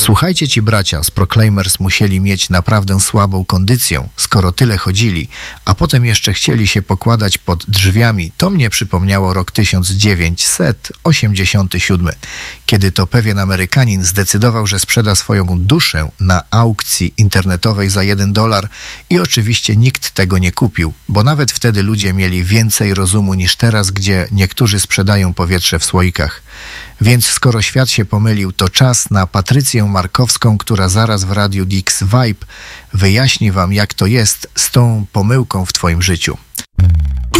Słuchajcie, ci bracia z Proclaimers musieli mieć naprawdę słabą kondycję, skoro tyle chodzili, a potem jeszcze chcieli się pokładać pod drzwiami. To mnie przypomniało rok 1987, kiedy to pewien Amerykanin zdecydował, że sprzeda swoją duszę na aukcji internetowej za $1 i oczywiście nikt tego nie kupił, bo nawet wtedy ludzie mieli więcej rozumu niż teraz, gdzie niektórzy sprzedają powietrze w słoikach. Więc skoro świat się pomylił, to czas na Patrycję Markowską, która zaraz w Radiu Dix Vibe wyjaśni wam, jak to jest z tą pomyłką w twoim życiu.